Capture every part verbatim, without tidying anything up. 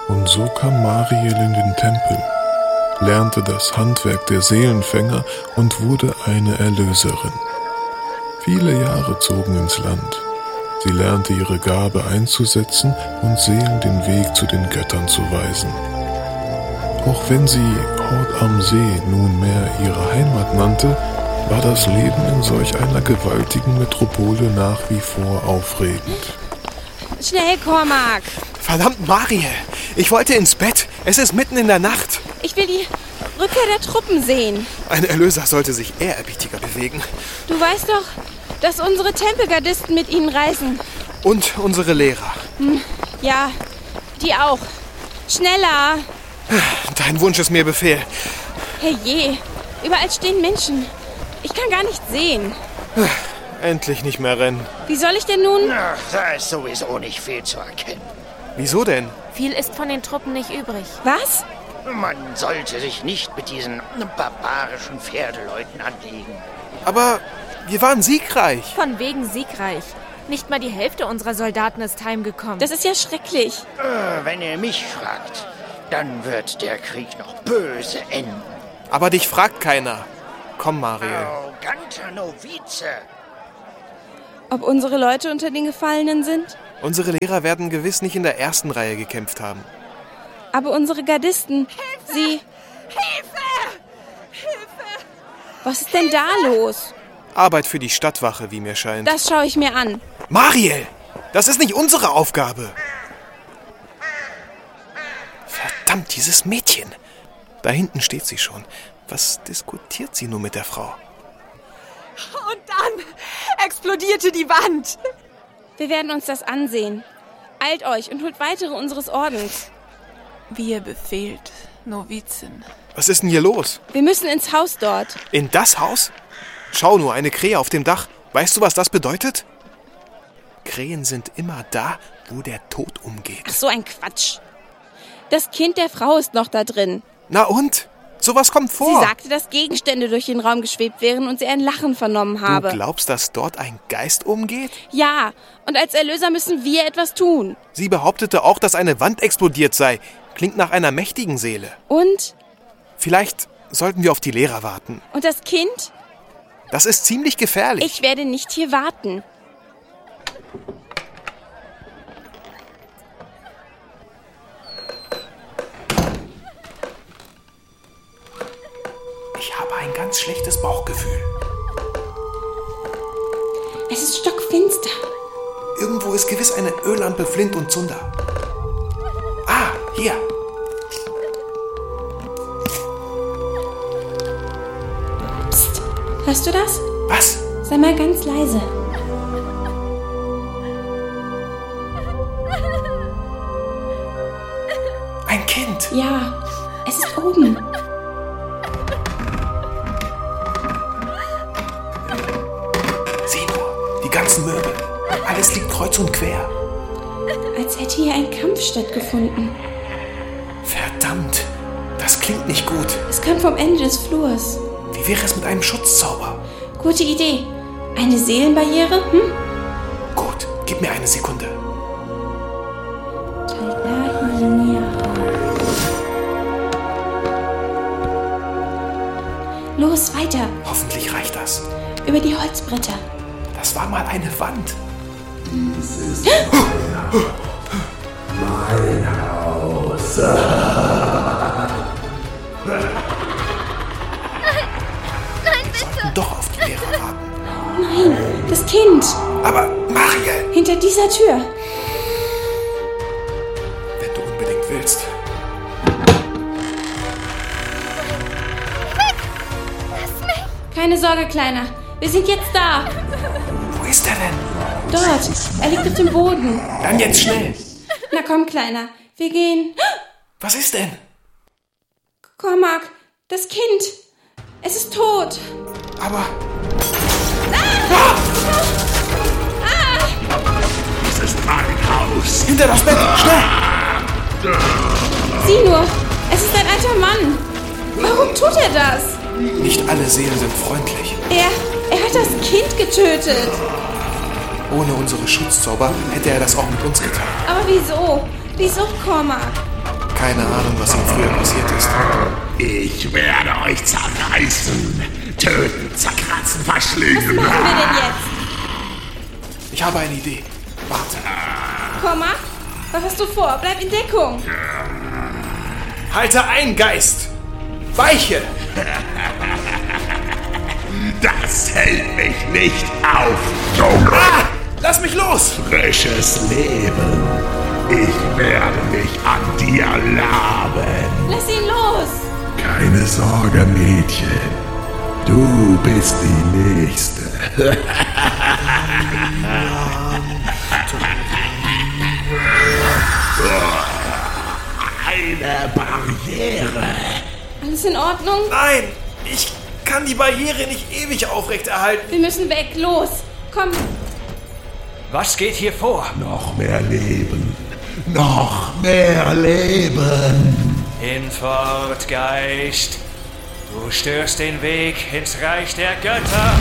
Und so kam Mariel in den Tempel, lernte das Handwerk der Seelenfänger und wurde eine Erlöserin. Viele Jahre zogen ins Land. Sie lernte ihre Gabe einzusetzen und Seelen den Weg zu den Göttern zu weisen. Auch wenn sie Hort am See nunmehr ihre Heimat nannte, war das Leben in solch einer gewaltigen Metropole nach wie vor aufregend. Schnell, Cormac! Verdammt, Mariel! Ich wollte ins Bett. Es ist mitten in der Nacht. Ich will die Rückkehr der Truppen sehen. Ein Erlöser sollte sich ehrerbietiger bewegen. Du weißt doch, dass unsere Tempelgardisten mit ihnen reisen. Und unsere Lehrer. Hm, ja, die auch. Schneller! Dein Wunsch ist mir Befehl. Herrje, überall stehen Menschen. Ich kann gar nicht sehen. Endlich nicht mehr rennen. Wie soll ich denn nun? Ach, da ist sowieso nicht viel zu erkennen. Wieso denn? Viel ist von den Truppen nicht übrig. Was? Man sollte sich nicht mit diesen barbarischen Pferdeleuten anlegen. Aber wir waren siegreich. Von wegen siegreich. Nicht mal die Hälfte unserer Soldaten ist heimgekommen. Das ist ja schrecklich. Äh, wenn ihr mich fragt, dann wird der Krieg noch böse enden. Aber dich fragt keiner. Komm, Mariel. Arroganter Novize. Ob unsere Leute unter den Gefallenen sind? Unsere Lehrer werden gewiss nicht in der ersten Reihe gekämpft haben. Aber unsere Gardisten, Hilfe! sie... Hilfe! Hilfe! Was ist denn da los? Arbeit für die Stadtwache, wie mir scheint. Das schaue ich mir an. Mariel! Das ist nicht unsere Aufgabe! Verdammt, dieses Mädchen! Da hinten steht sie schon. Was diskutiert sie nur mit der Frau? Und dann explodierte die Wand. Wir werden uns das ansehen. Eilt euch und holt weitere unseres Ordens. Wie ihr befehlt, Novizin. Was ist denn hier los? Wir müssen ins Haus dort. In das Haus? Schau nur, eine Krähe auf dem Dach. Weißt du, was das bedeutet? Krähen sind immer da, wo der Tod umgeht. Ach, so ein Quatsch. Das Kind der Frau ist noch da drin. Na und? Sowas kommt vor. Sie sagte, dass Gegenstände durch den Raum geschwebt wären und sie ein Lachen vernommen habe. Du glaubst, dass dort ein Geist umgeht? Ja, und als Erlöser müssen wir etwas tun. Sie behauptete auch, dass eine Wand explodiert sei. Klingt nach einer mächtigen Seele. Und? Vielleicht sollten wir auf die Lehrer warten. Und das Kind? Das ist ziemlich gefährlich. Ich werde nicht hier warten. Ich habe ein ganz schlechtes Bauchgefühl. Es ist stockfinster. Irgendwo ist gewiss eine Öllampe, Flint und Zunder. Ah, hier. Psst, hörst du das? Was? Sei mal ganz leise. Ein Kind. Ja, es ist oben. Sieh nur, die ganzen Möbel. Alles liegt kreuz und quer. Als hätte hier ein Kampf stattgefunden. Verdammt, das klingt nicht gut. Es kommt vom Ende des Flurs. Wie wäre es mit einem Schutzzauber? Gute Idee. Eine Seelenbarriere? Hm? Gut, gib mir eine Sekunde. Los, weiter. Hoffentlich reicht das. Über die Holzbretter. Das war mal eine Wand. Dies ist mein Haus. Nein, bitte! Doch auf die Lehrer warten. Nein, das Kind. Aber Mariel! Hinter dieser Tür. Wenn du unbedingt willst. Keine Sorge, Kleiner. Wir sind jetzt da. Wo ist er denn? Dort. Er liegt auf dem Boden. Dann jetzt schnell. Na komm, Kleiner. Wir gehen. Was ist denn? Cormac, das Kind. Es ist tot. Aber... Das ist mein Haus. Hinter das Bett, schnell! Sieh nur. Es ist ein alter Mann. Warum tut er das? Nicht alle Seelen sind freundlich. Er, er hat das Kind getötet. Ohne unsere Schutzzauber hätte er das auch mit uns getan. Aber wieso? Wieso, Cormac? Keine Ahnung, was ihm früher passiert ist. Ich werde euch zerreißen, töten, zerkratzen, verschlingen. Was machen wir denn jetzt? Ich habe eine Idee. Warte. Cormac, was hast du vor? Bleib in Deckung. Halte ein, Geist! Weiche! Das hält mich nicht auf, Junge. Ah! Lass mich los! Frisches Leben. Ich werde mich an dir laben. Lass ihn los! Keine Sorge, Mädchen. Du bist die Nächste. Eine Barriere. Alles in Ordnung? Nein! Ich kann die Barriere nicht ewig aufrechterhalten. Wir müssen weg, los! Komm! Was geht hier vor? Noch mehr Leben. Noch mehr Leben. Hinfort, Geist. Du störst den Weg ins Reich der Götter.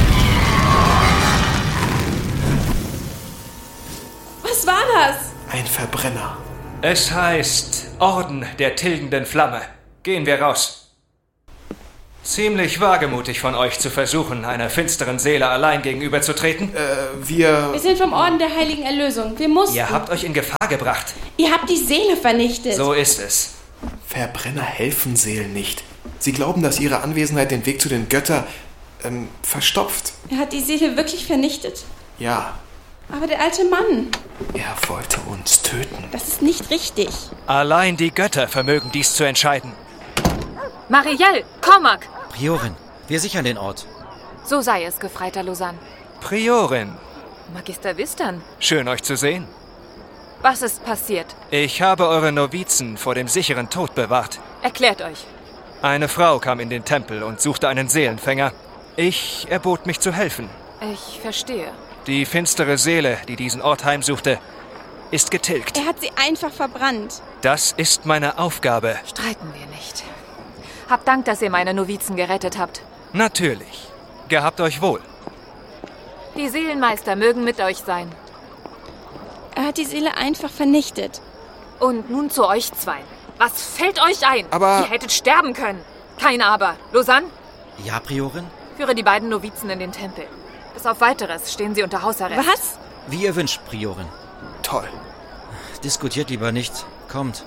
Was war das? Ein Verbrenner. Es heißt Orden der tilgenden Flamme. Gehen wir raus. Ziemlich wagemutig von euch zu versuchen, einer finsteren Seele allein gegenüberzutreten. Äh, wir... Wir sind vom Orden der Heiligen Erlösung. Wir mussten. Ihr habt euch in Gefahr gebracht. Ihr habt die Seele vernichtet. So ist es. Verbrenner helfen Seelen nicht. Sie glauben, dass ihre Anwesenheit den Weg zu den Göttern ähm, verstopft. Er hat die Seele wirklich vernichtet. Ja, Aber der alte Mann, er wollte uns töten. das ist nicht richtig. Allein die Götter vermögen dies zu entscheiden. Marielle, Cormac! Priorin, wir sichern den Ort. So sei es, Gefreiter Lausanne. Priorin, Magister Wistern, schön euch zu sehen. was ist passiert? Ich habe eure Novizen vor dem sicheren Tod bewahrt. Erklärt euch. Eine Frau kam in den Tempel und suchte einen Seelenfänger. Ich erbot mich zu helfen. Ich verstehe. Die finstere Seele, die diesen Ort heimsuchte, ist getilgt. Er hat sie einfach verbrannt. Das ist meine Aufgabe. Streiten wir nicht. Habt Dank, dass ihr meine Novizen gerettet habt. Natürlich. Gehabt euch wohl. Die Seelenmeister mögen mit euch sein. Er hat die Seele einfach vernichtet. Und nun zu euch zwei. Was fällt euch ein? Aber- Ihr hättet sterben können. Kein Aber. Lausanne, Ja, Priorin? führe die beiden Novizen in den Tempel. Bis auf Weiteres stehen sie unter Hausarrest. Was? Wie ihr wünscht, Priorin. Toll. Diskutiert lieber nicht. Kommt.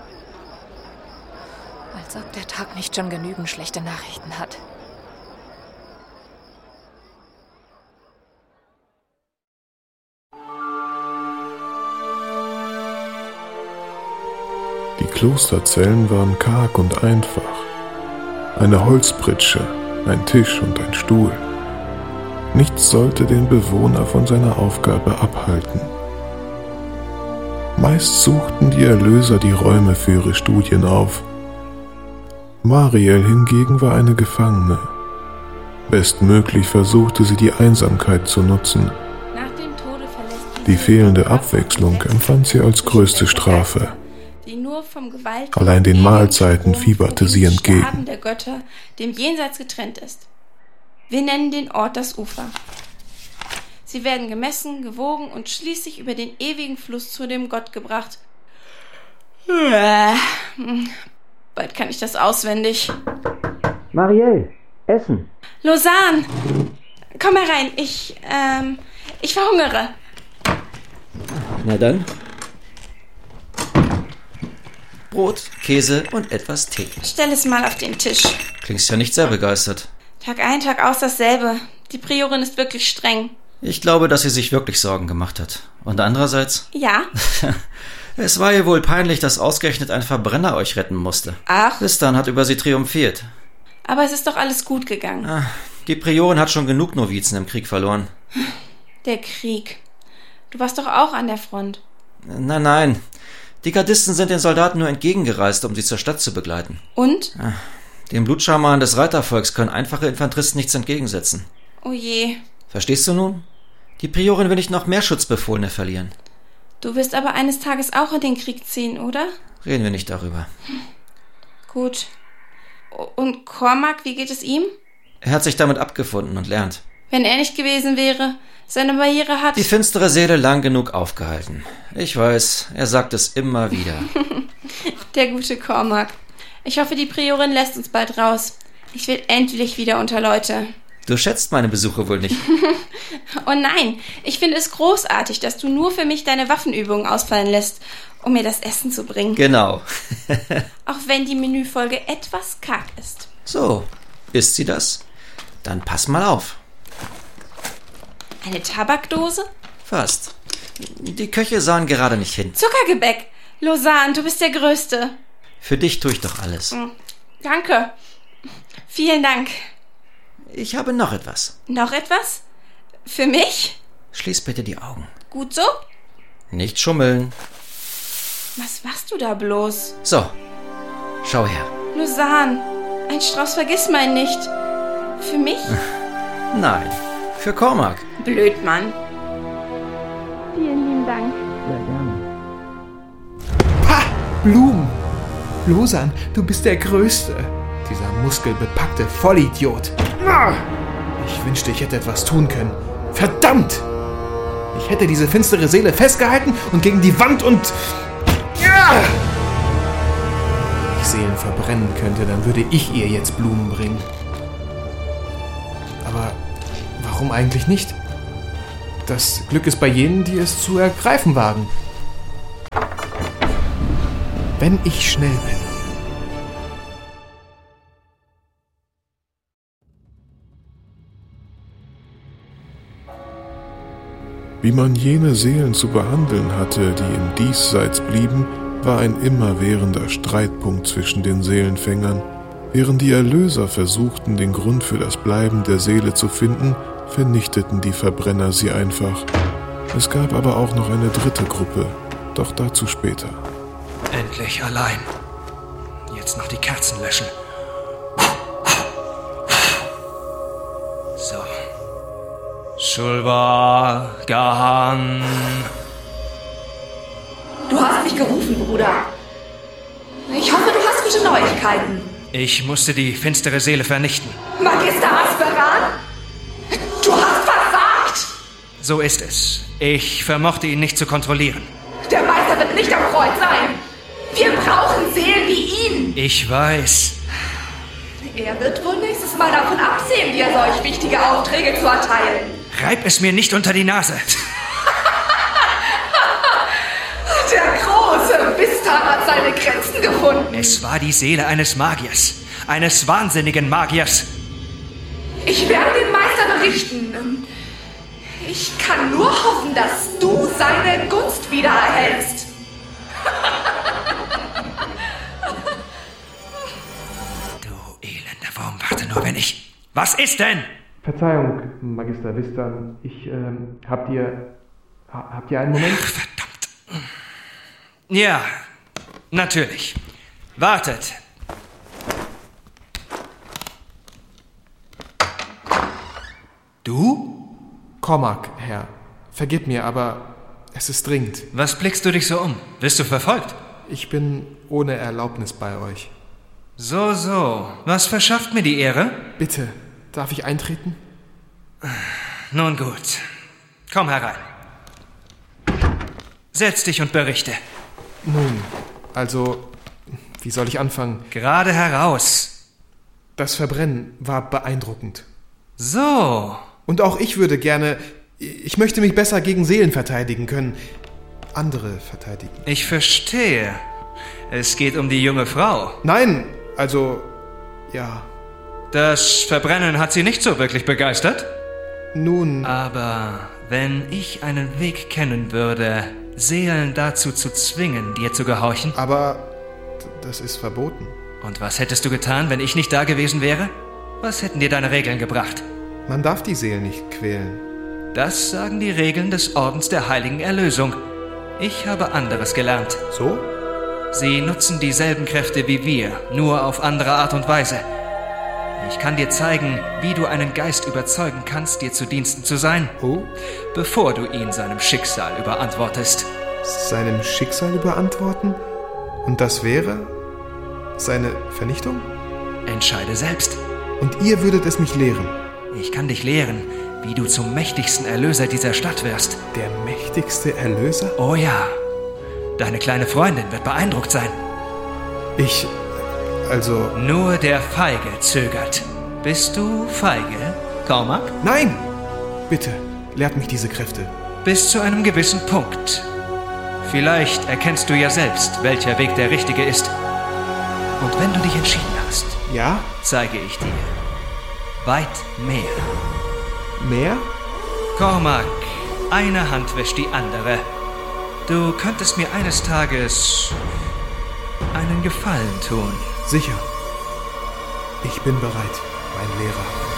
Als ob der Tag nicht schon genügend schlechte Nachrichten hat. Die Klosterzellen waren karg und einfach. Eine Holzpritsche, ein Tisch und ein Stuhl. Nichts sollte den Bewohner von seiner Aufgabe abhalten. Meist suchten die Erlöser die Räume für ihre Studien auf. Mariel hingegen war eine Gefangene. Bestmöglich versuchte sie die Einsamkeit zu nutzen. Nach dem Tode verlässt Die fehlende Abwechslung empfand sie als größte Strafe. die nur vom Gewalt Allein den Mahlzeiten fieberte sie entgegen. Sterben der Götter, dem Jenseits getrennt ist. Wir nennen den Ort das Ufer. Sie werden gemessen, gewogen und schließlich über den ewigen Fluss zu dem Gott gebracht. Bald kann ich das auswendig. Marielle, Essen. Lausanne! Komm herein, ich, ähm, ich verhungere. Na dann. Brot, Käse und etwas Tee. Stell es mal auf den Tisch. Klingst ja nicht sehr begeistert. Tag ein, Tag aus dasselbe. Die Priorin ist wirklich streng. Ich glaube, dass sie sich wirklich Sorgen gemacht hat. Und andererseits, Ja? es war ihr wohl peinlich, dass ausgerechnet ein Verbrenner euch retten musste. Ach, Wistern hat über sie triumphiert. aber es ist doch alles gut gegangen. Ah, die Priorin hat schon genug Novizen im Krieg verloren. Der Krieg. Du warst doch auch an der Front. Nein, nein. Die Gardisten sind den Soldaten nur entgegengereist, um sie zur Stadt zu begleiten. Und? Dem Blutschamanen des Reitervolks können einfache Infanteristen nichts entgegensetzen. Oh je. Verstehst du nun? Die Priorin will nicht noch mehr Schutzbefohlene verlieren. Du wirst aber eines Tages auch in den Krieg ziehen, oder? Reden wir nicht darüber. Gut. Und Cormac, wie geht es ihm? Er hat sich damit abgefunden und lernt. Wenn er nicht gewesen wäre, seine Barriere hat... Die finstere Seele lang genug aufgehalten. Ich weiß, er sagt es immer wieder. der gute Cormac. Ich hoffe, die Priorin lässt uns bald raus. Ich will endlich wieder unter Leute. Du schätzt meine Besuche wohl nicht. Oh nein, ich finde es großartig, dass du nur für mich deine Waffenübungen ausfallen lässt, um mir das Essen zu bringen. Genau. Auch wenn die Menüfolge etwas karg ist. So, ist sie das? Dann pass mal auf. Eine Tabakdose? Fast. Die Köche sahen gerade nicht hin. Zuckergebäck! Lausanne, du bist der Größte. Für dich tue ich doch alles. Danke. Vielen Dank. Ich habe noch etwas. Noch etwas? Für mich? Schließ bitte die Augen. Gut so? Nicht schummeln. Was machst du da bloß? So, schau her. Lausanne, ein Strauß Vergissmein nicht. Für mich? Nein, für Cormac. Blöd, Mann. Vielen lieben Dank. Sehr gerne. Ha! Blumen! Lausanne, du bist der Größte. Dieser muskelbepackte Vollidiot. Ich wünschte, ich hätte etwas tun können. Verdammt! Ich hätte diese finstere Seele festgehalten und gegen die Wand und... Ja! Wenn ich Seelen verbrennen könnte, dann würde ich ihr jetzt Blumen bringen. Aber warum eigentlich nicht? Das Glück ist bei jenen, die es zu ergreifen wagen. Wenn ich schnell bin. Wie man jene Seelen zu behandeln hatte, die im Diesseits blieben, war ein immerwährender Streitpunkt zwischen den Seelenfängern. Während die Erlöser versuchten, den Grund für das Bleiben der Seele zu finden, vernichteten die Verbrenner sie einfach. Es gab aber auch noch eine dritte Gruppe, doch dazu später. Endlich allein. Jetzt noch die Kerzen löschen. So. Shulva Gahan. Du hast mich gerufen, Bruder. Ich hoffe, du hast gute Neuigkeiten. Ich musste die finstere Seele vernichten. Magister Asperan? Du hast versagt! So ist es. Ich vermochte ihn nicht zu kontrollieren. Der Meister wird nicht am Kreuz sein. Wir brauchen Seelen wie ihn. Ich weiß. Er wird wohl nächstes Mal davon absehen, dir solch wichtige Aufträge zu erteilen. Reib es mir nicht unter die Nase. Der große Bistan hat seine Grenzen gefunden. Es war die Seele eines Magiers. Eines wahnsinnigen Magiers. Ich werde den Meister berichten. Ich kann nur hoffen, dass du seine Gunst wieder erhältst. Du Elender Wurm, warte nur, wenn ich... Was ist denn? Verzeihung, Magister Vistan. Ich, ähm, habt ihr... Ha, habt ihr einen Moment? Ach, verdammt. Ja, natürlich. Wartet. Du? Cormac, Herr. Vergib mir, aber es ist dringend. Was blickst du dich so um? Wirst du verfolgt? Ich bin ohne Erlaubnis bei euch. So, so. Was verschafft mir die Ehre? Bitte, darf ich eintreten? Nun gut. Komm herein. Setz dich und berichte. Nun, also, wie soll ich anfangen? Gerade heraus. Das Verbrennen war beeindruckend. So. Und auch ich würde gerne... Ich möchte mich besser gegen Seelen verteidigen können. Andere verteidigen. Ich verstehe. Es geht um die junge Frau. Nein, also... ja. Das Verbrennen hat sie nicht so wirklich begeistert? Nun... Aber wenn ich einen Weg kennen würde, Seelen dazu zu zwingen, dir zu gehorchen... Aber das ist verboten. Und was hättest du getan, wenn ich nicht da gewesen wäre? Was hätten dir deine Regeln gebracht? Man darf die Seelen nicht quälen. Das sagen die Regeln des Ordens der Heiligen Erlösung. Ich habe anderes gelernt. So? Sie nutzen dieselben Kräfte wie wir, nur auf andere Art und Weise. Ich kann dir zeigen, wie du einen Geist überzeugen kannst, dir zu Diensten zu sein, oh? bevor du ihn seinem Schicksal überantwortest. Seinem Schicksal überantworten? Und das wäre seine Vernichtung? Entscheide selbst. Und ihr würdet es mich lehren? Ich kann dich lehren, wie du zum mächtigsten Erlöser dieser Stadt wirst. Der mächtigste Erlöser? Oh ja. Deine kleine Freundin wird beeindruckt sein. Ich... also... Nur der Feige zögert. Bist du feige, Cormac? Nein! Bitte, lehrt mich diese Kräfte. Bis zu einem gewissen Punkt. Vielleicht erkennst du ja selbst, welcher Weg der richtige ist. Und wenn du dich entschieden hast, ja, zeige ich dir weit mehr. Mehr? Cormac, eine Hand wäscht die andere. Du könntest mir eines Tages einen Gefallen tun. Sicher. Ich bin bereit, mein Lehrer.